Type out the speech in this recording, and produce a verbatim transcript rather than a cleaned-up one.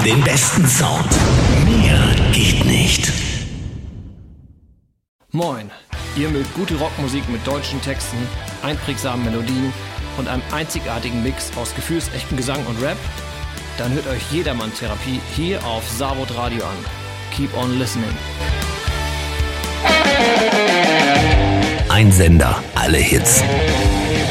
den besten Sound. Mehr geht nicht. Moin, ihr mögt gute Rockmusik mit deutschen Texten, einprägsamen Melodien und einem einzigartigen Mix aus gefühlsechten Gesang und Rap? Dann hört euch Jedermann Therapie hier auf Savod Radio an. Keep on listening. Ein Sender, alle Hits.